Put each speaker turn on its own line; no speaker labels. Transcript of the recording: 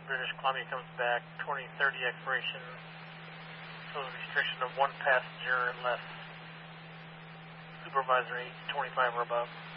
British Columbia comes back, 2030 expiration, so the restriction of one passenger unless supervisor 825 or above.